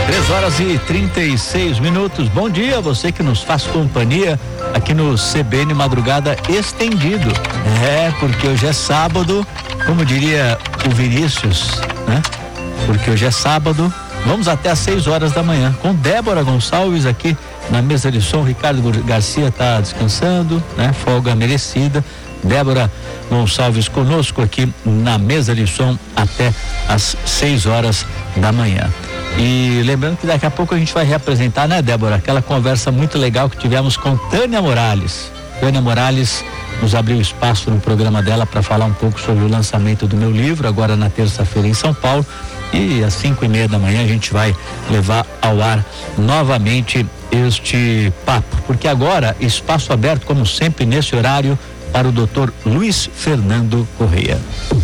3h36. Bom dia, você que nos faz companhia aqui no CBN Madrugada Estendido. Porque hoje é sábado, como diria o Vinícius, né? Porque hoje é sábado, vamos até às 6 horas da manhã com Débora Gonçalves aqui na mesa de som. Ricardo Garcia tá descansando, né? Folga merecida. Débora Gonçalves conosco aqui na mesa de som até às 6 horas da manhã. E lembrando que daqui a pouco a gente vai reapresentar, né, Débora, aquela conversa muito legal que tivemos com Tânia Morales. Tânia Morales nos abriu espaço no programa dela para falar um pouco sobre o lançamento do meu livro, agora na terça-feira em São Paulo. E às 5:30 da manhã a gente vai levar ao ar novamente este papo, porque agora espaço aberto, como sempre, nesse horário, para o Dr. Luiz Fernando Correia.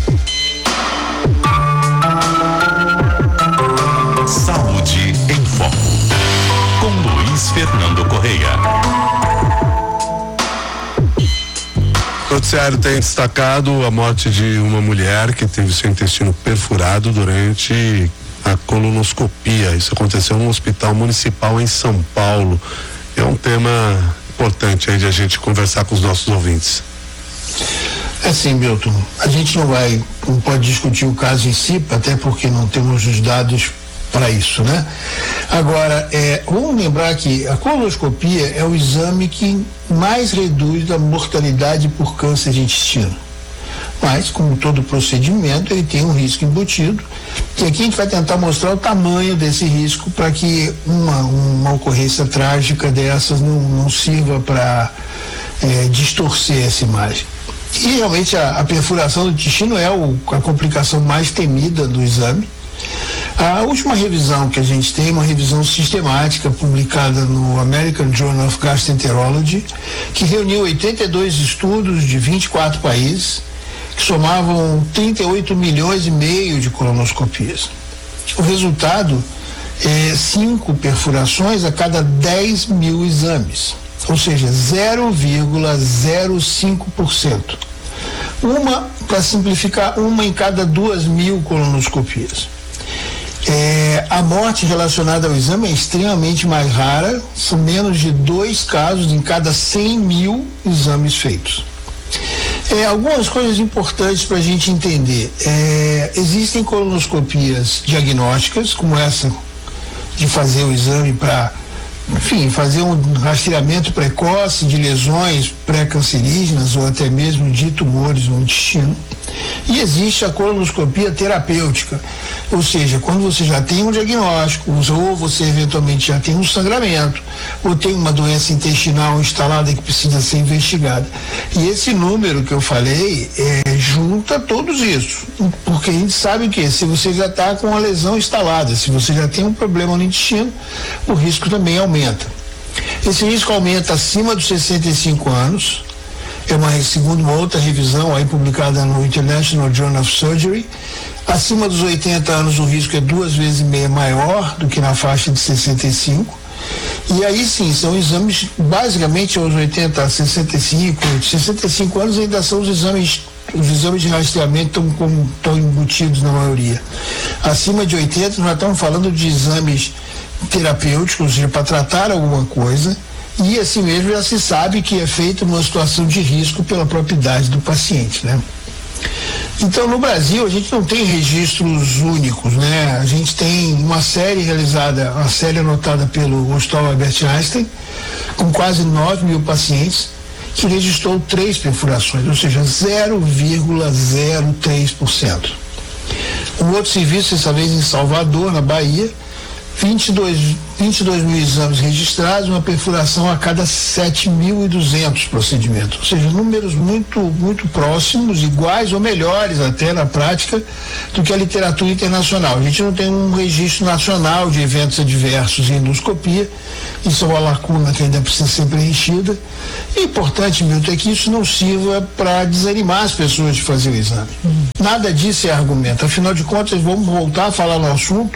Saúde em Foco, com Luiz Fernando Correia. O noticiário tem destacado a morte de uma mulher que teve seu intestino perfurado durante a colonoscopia. Isso aconteceu num hospital municipal em São Paulo. É um tema importante aí de a gente conversar com os nossos ouvintes. Assim, Milton, a gente não pode discutir o caso em si, até porque não temos os dados para isso, né? Agora, vamos lembrar que a colonoscopia é o exame que mais reduz a mortalidade por câncer de intestino. Mas, como todo procedimento, ele tem um risco embutido, e aqui a gente vai tentar mostrar o tamanho desse risco para que uma ocorrência trágica dessas não sirva para distorcer essa imagem. E realmente a perfuração do intestino é a complicação mais temida do exame. A última revisão que a gente tem, uma revisão sistemática publicada no American Journal of Gastroenterology, que reuniu 82 estudos de 24 países, que somavam 38 milhões e meio de colonoscopias. O resultado é 5 perfurações a cada 10 mil exames, ou seja, 0,05%. Para simplificar, uma em cada 2.000 colonoscopias. A morte relacionada ao exame é extremamente mais rara, são menos de 2 casos em cada 100.000 exames feitos. Algumas coisas importantes para a gente entender. Existem colonoscopias diagnósticas, como essa de fazer o exame para, fazer um rastreamento precoce de lesões pré-cancerígenas ou até mesmo de tumores no intestino. E existe a colonoscopia terapêutica, ou seja, quando você já tem um diagnóstico, ou você eventualmente já tem um sangramento, ou tem uma doença intestinal instalada que precisa ser investigada. E esse número que eu falei junta todos isso, porque a gente sabe que se você já está com uma lesão instalada, se você já tem um problema no intestino, o risco também aumenta. Esse risco aumenta acima dos 65 anos. Segundo uma outra revisão aí publicada no International Journal of Surgery. Acima dos 80 anos o risco é 2,5 vezes maior do que na faixa de 65. E aí sim, são exames basicamente aos 80 a 65 anos ainda são os exames de rastreamento estão embutidos na maioria. Acima de 80 nós estamos falando de exames terapêuticos, ou seja, para tratar alguma coisa. E assim mesmo já se sabe que é feito numa situação de risco pela própria idade do paciente, né? Então, no Brasil, a gente não tem registros únicos, né? A gente tem uma série anotada pelo Hospital Albert Einstein, com quase 9.000 pacientes, que registrou 3 perfurações, ou seja, 0,03%. Um outro serviço, dessa vez em Salvador, na Bahia, 22 mil exames registrados, uma perfuração a cada 7.200 procedimentos, ou seja, números muito, muito próximos, iguais ou melhores até na prática do que a literatura internacional. A gente não tem um registro nacional de eventos adversos em endoscopia, isso é uma lacuna que ainda precisa ser preenchida. E o importante, Milton, é que isso não sirva para desanimar as pessoas de fazer o exame. Nada disso é argumento, afinal de contas, vamos voltar a falar no assunto,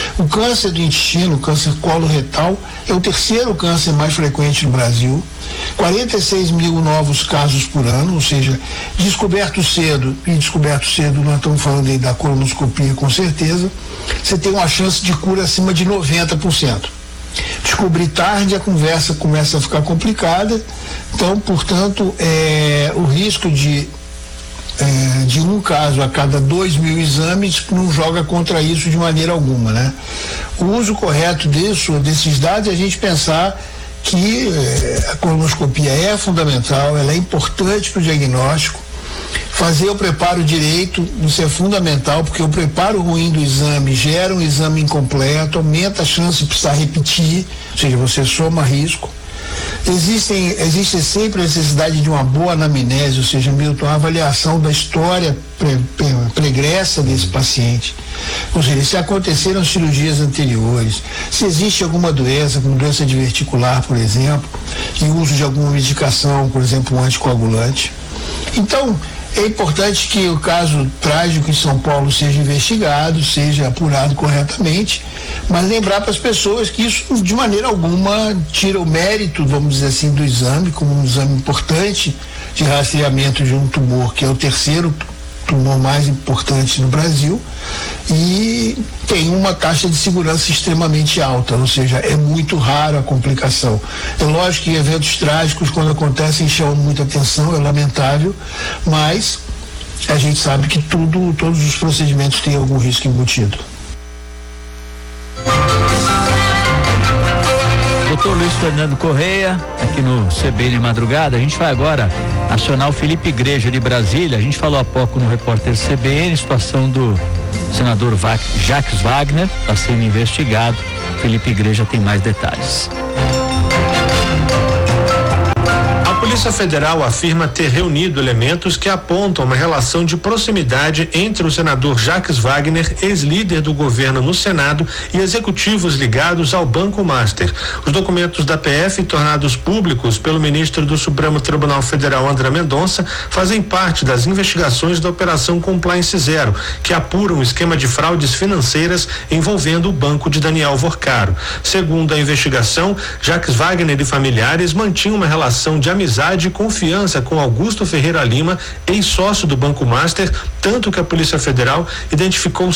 O câncer do intestino, o câncer coloretal, é o terceiro câncer mais frequente no Brasil. 46 mil novos casos por ano, ou seja, descoberto cedo, nós estamos falando aí da colonoscopia com certeza, você tem uma chance de cura acima de 90%. Descobrir tarde, a conversa começa a ficar complicada, então, portanto, o risco de um caso a cada 2.000 exames não joga contra isso de maneira alguma, né? O uso correto desses dados é a gente pensar que a colonoscopia é fundamental, ela é importante para o diagnóstico. Fazer o preparo direito, isso é fundamental, porque o preparo ruim do exame gera um exame incompleto, aumenta a chance de precisar repetir, ou seja, você soma risco. Existe sempre a necessidade de uma boa anamnese, ou seja, Milton, a avaliação da história pregressa desse paciente. Ou seja, se aconteceram cirurgias anteriores, se existe alguma doença, como doença diverticular, por exemplo, e uso de alguma medicação, por exemplo, um anticoagulante. Então, é importante que o caso trágico em São Paulo seja investigado, seja apurado corretamente, mas lembrar para as pessoas que isso de maneira alguma tira o mérito, vamos dizer assim, do exame, como um exame importante de rastreamento de um tumor, que é o terceiro tumor mais importante no Brasil, e tem uma taxa de segurança extremamente alta, ou seja, é muito raro a complicação. É lógico que eventos trágicos, quando acontecem, chamam muita atenção, é lamentável, mas a gente sabe que todos os procedimentos têm algum risco embutido. Dr. Luiz Fernando Correia, aqui no CBN Madrugada. A gente vai agora acionar o Felipe Igreja de Brasília. A gente falou há pouco no repórter CBN, situação do senador Jacques Wagner, está sendo investigado. Felipe Igreja tem mais detalhes. A Polícia Federal afirma ter reunido elementos que apontam uma relação de proximidade entre o senador Jacques Wagner, ex-líder do governo no Senado, e executivos ligados ao Banco Master. Os documentos da PF, tornados públicos pelo ministro do Supremo Tribunal Federal, André Mendonça, fazem parte das investigações da Operação Compliance Zero, que apuram um esquema de fraudes financeiras envolvendo o banco de Daniel Vorcaro. Segundo a investigação, Jacques Wagner e familiares mantinham uma relação de amizade e confiança com Augusto Ferreira Lima, ex-sócio do Banco Master, tanto que a Polícia Federal identificou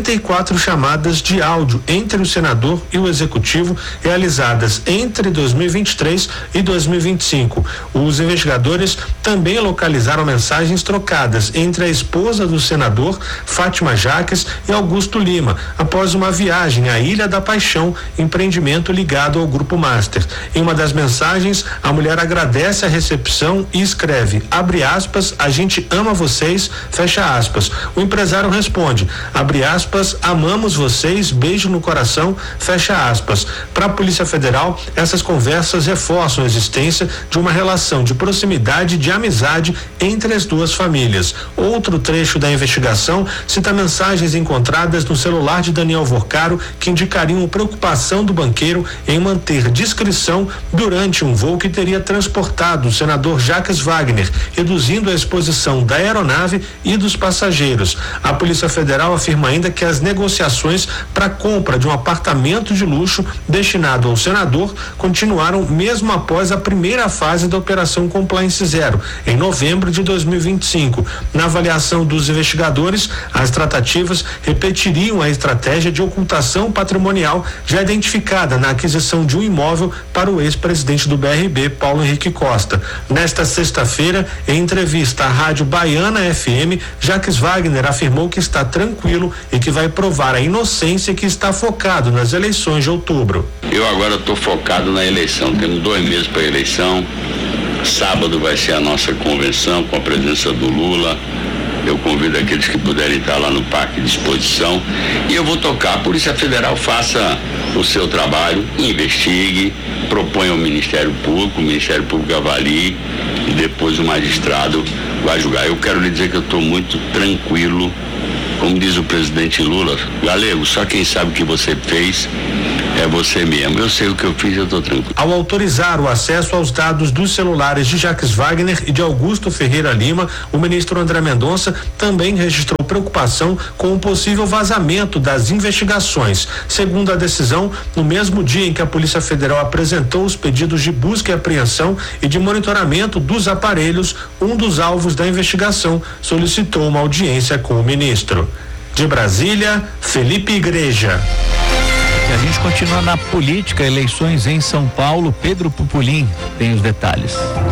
74 chamadas de áudio entre o senador e o executivo realizadas entre 2023 e 2025. Os investigadores também localizaram mensagens trocadas entre a esposa do senador, Fátima Jacques, e Augusto Lima, após uma viagem à Ilha da Paixão, empreendimento ligado ao Grupo Master. Em uma das mensagens, a mulher agradece a recepção e escreve, abre aspas, a gente ama vocês, fecha aspas. O empresário responde, abre aspas, amamos vocês, beijo no coração, fecha aspas. Para a Polícia Federal, essas conversas reforçam a existência de uma relação de proximidade e de amizade entre as duas famílias. Outro trecho da investigação cita mensagens encontradas no celular de Daniel Vorcaro que indicariam preocupação do banqueiro em manter discrição durante um voo que teria transportado o senador Jacques Wagner, reduzindo a exposição da aeronave e dos passageiros. A Polícia Federal afirma ainda que as negociações para a compra de um apartamento de luxo destinado ao senador continuaram mesmo após a primeira fase da Operação Compliance Zero, em novembro de 2025. Na avaliação dos investigadores, as tratativas repetiriam a estratégia de ocultação patrimonial já identificada na aquisição de um imóvel para o ex-presidente do BRB, Paulo Henrique Costa. Nesta sexta-feira, em entrevista à Rádio Baiana FM, Jacques Wagner afirmou que está tranquilo e que vai provar a inocência e que está focado nas eleições de outubro. Eu agora estou focado na eleição, temos 2 meses para a eleição. Sábado vai ser a nossa convenção com a presença do Lula. Eu convido aqueles que puderem estar lá no Parque de Exposição e eu vou tocar. A Polícia Federal faça o seu trabalho, investigue, proponha ao Ministério Público, o Ministério Público avalie e depois o magistrado vai julgar. Eu quero lhe dizer que eu estou muito tranquilo Como diz o presidente Lula, galego, só quem sabe o que você fez é você mesmo. Eu sei o que eu fiz, eu estou tranquilo. Ao autorizar o acesso aos dados dos celulares de Jacques Wagner e de Augusto Ferreira Lima, o ministro André Mendonça também registrou preocupação com o possível vazamento das investigações. Segundo a decisão, no mesmo dia em que a Polícia Federal apresentou os pedidos de busca e apreensão e de monitoramento dos aparelhos, um dos alvos da investigação solicitou uma audiência com o ministro. De Brasília, Felipe Igreja. E a gente continua na política, eleições em São Paulo. Pedro Pupulim tem os detalhes.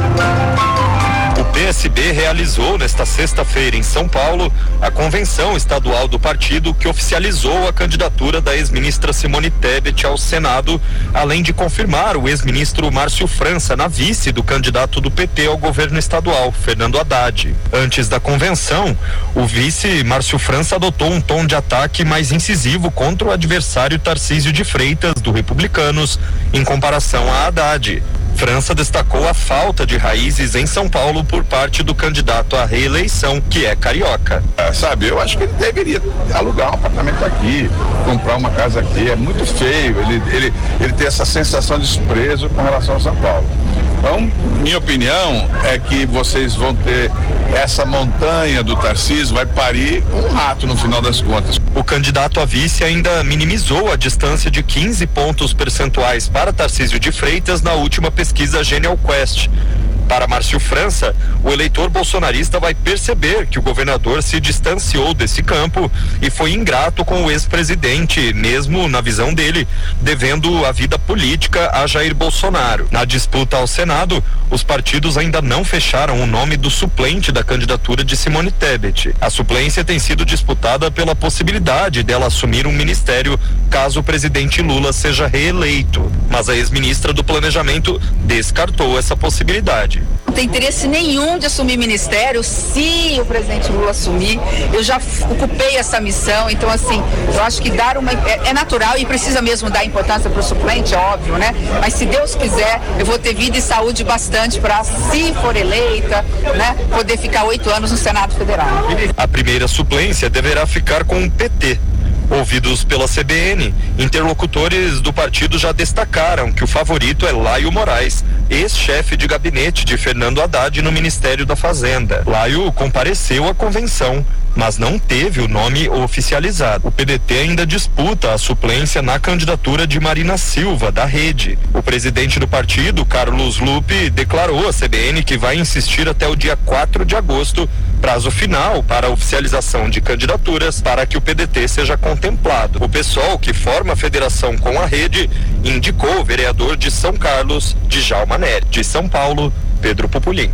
O PSB realizou nesta sexta-feira em São Paulo a convenção estadual do partido que oficializou a candidatura da ex-ministra Simone Tebet ao Senado, além de confirmar o ex-ministro Márcio França na vice do candidato do PT ao governo estadual, Fernando Haddad. Antes da convenção, o vice Márcio França adotou um tom de ataque mais incisivo contra o adversário Tarcísio de Freitas, do Republicanos, em comparação a Haddad. França destacou a falta de raízes em São Paulo por parte do candidato à reeleição, que é carioca. Eu acho que ele deveria alugar um apartamento aqui, comprar uma casa aqui. É muito feio ele ter essa sensação de desprezo com relação a São Paulo. Então, minha opinião é que vocês vão ter essa montanha do Tarcísio, vai parir um rato no final das contas. O candidato a vice ainda minimizou a distância de 15 pontos percentuais para Tarcísio de Freitas na última pesquisa Genial Quest. Para Márcio França, o eleitor bolsonarista vai perceber que o governador se distanciou desse campo e foi ingrato com o ex-presidente, mesmo na visão dele, devendo a vida política a Jair Bolsonaro. Na disputa ao Senado, os partidos ainda não fecharam o nome do suplente da candidatura de Simone Tebet. A suplência tem sido disputada pela possibilidade dela assumir um ministério caso o presidente Lula seja reeleito, mas a ex-ministra do Planejamento descartou essa possibilidade. Não tem interesse nenhum de assumir ministério se o presidente Lula assumir. Eu já ocupei essa missão, então assim, eu acho que dar uma é natural e precisa mesmo dar importância para o suplente, é óbvio, né? Mas se Deus quiser, eu vou ter vida e saúde bastante para, se for eleita, né, poder ficar 8 anos no Senado Federal. A primeira suplência deverá ficar com o PT. Ouvidos pela CBN, interlocutores do partido já destacaram que o favorito é Laio Moraes, ex-chefe de gabinete de Fernando Haddad no Ministério da Fazenda. Laio compareceu à convenção, mas não teve o nome oficializado. O PDT ainda disputa a suplência na candidatura de Marina Silva, da Rede. O presidente do partido, Carlos Lupe, declarou à CBN que vai insistir até o dia 4 de agosto, prazo final para a oficialização de candidaturas, para que o PDT seja contemplado. O PSOL, que forma a federação com a Rede, indicou o vereador de São Carlos, Djalma Nery. De São Paulo, Pedro Pupulim.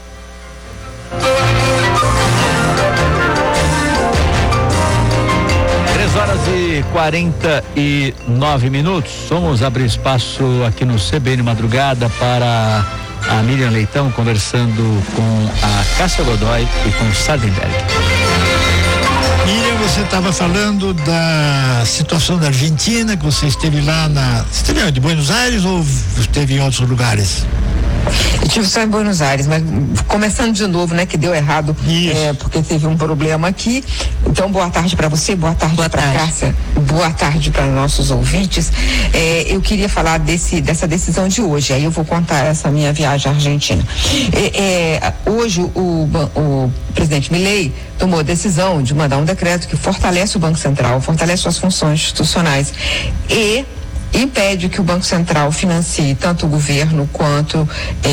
3h49. Vamos abrir espaço aqui no CBN Madrugada para a Miriam Leitão conversando com a Cássia Godoy e com o Sardenberg. Miriam, você estava falando da situação da Argentina, que você esteve lá Você esteve de Buenos Aires ou esteve em outros lugares? Eu estive só em Buenos Aires, mas começando de novo, né, que deu errado, porque teve um problema aqui. Então, boa tarde para você, boa tarde para Cássia, boa tarde para nossos ouvintes. Eu queria falar dessa decisão de hoje, aí eu vou contar essa minha viagem à Argentina. Hoje o presidente Milei tomou a decisão de mandar um decreto que fortalece o Banco Central, fortalece suas funções institucionais e impede que o Banco Central financie tanto o governo quanto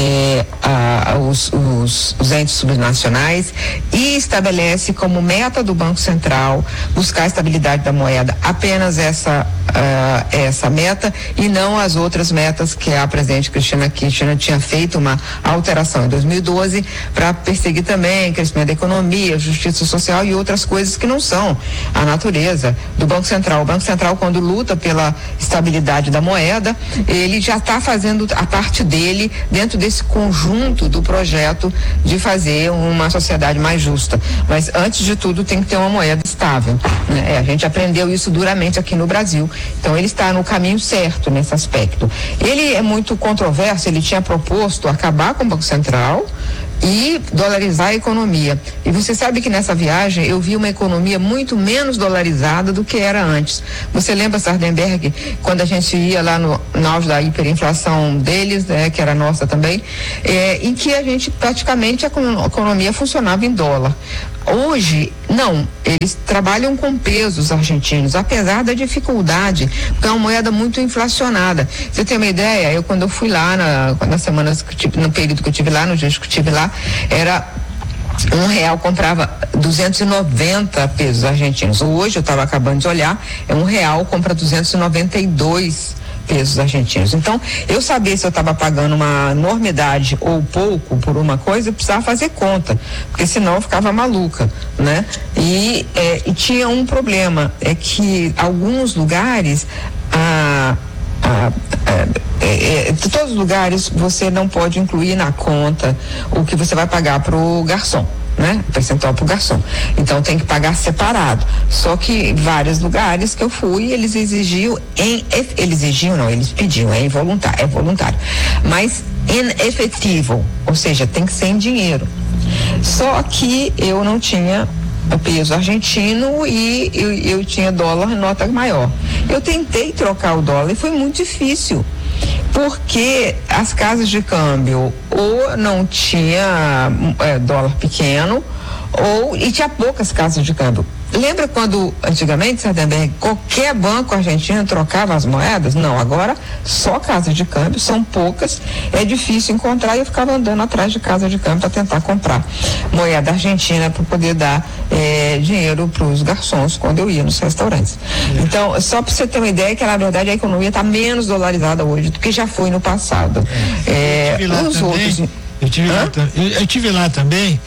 os entes subnacionais e estabelece como meta do Banco Central buscar a estabilidade da moeda, apenas essa meta e não as outras metas que a presidente Cristina Kirchner tinha feito uma alteração em 2012 para perseguir também crescimento da economia, justiça social e outras coisas que não são a natureza do Banco Central. O Banco Central, quando luta pela estabilidade da moeda, ele já está fazendo a parte dele dentro desse conjunto do projeto de fazer uma sociedade mais justa. Mas antes de tudo tem que ter uma moeda estável, né? A gente aprendeu isso duramente aqui no Brasil. Então ele está no caminho certo nesse aspecto. Ele é muito controverso, ele tinha proposto acabar com o Banco Central e dolarizar a economia. E você sabe que nessa viagem eu vi uma economia muito menos dolarizada do que era antes. Você lembra, Sardenberg, quando a gente ia lá no auge da hiperinflação deles, né, que era nossa também, em que a gente praticamente a economia funcionava em dólar. Hoje, não, eles trabalham com pesos argentinos, apesar da dificuldade, porque é uma moeda muito inflacionada. Você tem uma ideia? Quando eu fui lá, nas semanas que eu tive, no período que eu tive lá, nos dias que eu tive lá, era R$1 comprava 290 pesos argentinos. Hoje, eu estava acabando de olhar, R$1 compra 292 pesos argentinos. Então, eu sabia se eu estava pagando uma enormidade ou pouco por uma coisa, eu precisava fazer conta, porque senão eu ficava maluca, né? E tinha um problema, é que alguns lugares, de todos os lugares, você não pode incluir na conta o que você vai pagar pro garçom, né? Percentual pro garçom. Então tem que pagar separado. Só que vários lugares que eu fui, eles pediam, é voluntário. Mas em efetivo, ou seja, tem que ser em dinheiro. Só que eu não tinha o peso argentino e eu tinha dólar nota maior. Eu tentei trocar o dólar e foi muito difícil, porque as casas de câmbio ou não tinha dólar pequeno e tinha poucas casas de câmbio. Lembra quando antigamente, Sardenberg, qualquer banco argentino trocava as moedas? Não, agora só casa de câmbio, são poucas, é difícil encontrar, e eu ficava andando atrás de casa de câmbio para tentar comprar moeda argentina para poder dar dinheiro para os garçons quando eu ia nos restaurantes. Então, só para você ter uma ideia que na verdade a economia está menos dolarizada hoje do que já foi no passado. Eu tive lá também,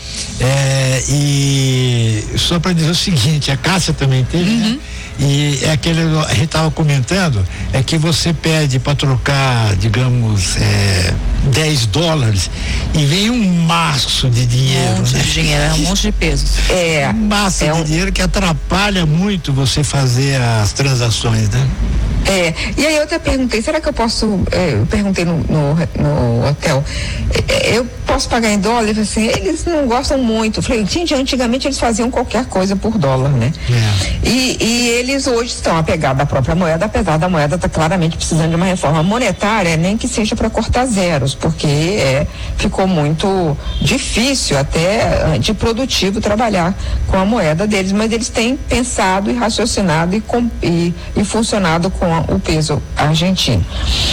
e só para dizer o seguinte, a Cássia também teve, né? E a gente estava comentando, é que você pede para trocar, digamos, $10 e vem um maço de dinheiro. Um monte de dinheiro, um monte de pesos. Um maço de dinheiro que atrapalha muito você fazer as transações, né? E aí eu até perguntei, será que eu posso, eu perguntei no hotel, eu posso pagar em dólar? Ele falou assim, eles não gostam muito. Eu falei, gente, antigamente eles faziam qualquer coisa por dólar, né? E eles hoje estão apegados à própria moeda, apesar da moeda estar claramente precisando de uma reforma monetária, nem que seja para cortar zeros, porque ficou muito difícil, até antiprodutivo trabalhar com a moeda deles, mas eles têm pensado e raciocinado e funcionado com o peso argentino.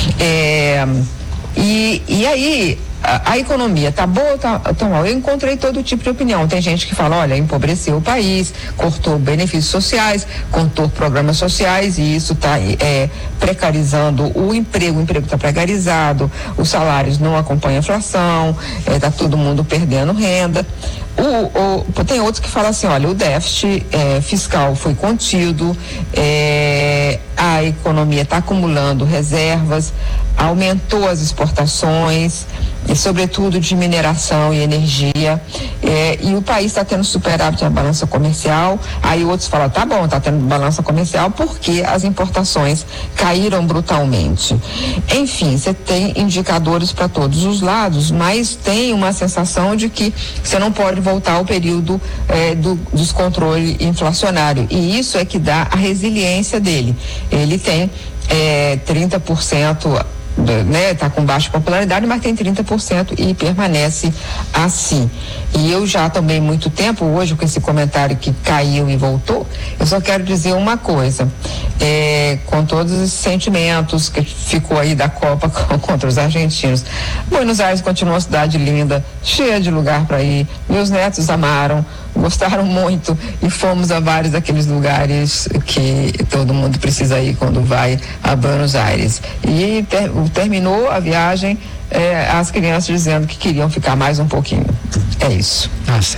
E aí a economia tá boa ou tá mal? Eu encontrei todo tipo de opinião. Tem gente que fala, olha, empobreceu o país, cortou benefícios sociais, cortou programas sociais, e isso está precarizando o emprego está precarizado, os salários não acompanham a inflação, tá todo mundo perdendo renda. Tem outros que falam assim, olha, o déficit fiscal foi contido, a economia está acumulando reservas, aumentou as exportações, e sobretudo de mineração e energia, e o país está tendo superávit na balança comercial. Aí outros falam, tá bom, está tendo balança comercial porque as importações caíram brutalmente. Enfim, você tem indicadores para todos os lados, mas tem uma sensação de que você não pode voltar ao período do descontrole inflacionário, e isso é que dá a resiliência dele. Ele tem 30%, né, tá com baixa popularidade, mas tem 30% e permanece assim. E eu já tomei muito tempo, hoje com esse comentário que caiu e voltou, eu só quero dizer uma coisa, com todos os sentimentos que ficou aí da Copa contra os argentinos, Buenos Aires continua uma cidade linda, cheia de lugar para ir, meus netos amaram, gostaram muito, e fomos a vários daqueles lugares que todo mundo precisa ir quando vai a Buenos Aires. E terminou a viagem, as crianças dizendo que queriam ficar mais um pouquinho. É isso. Tá certo.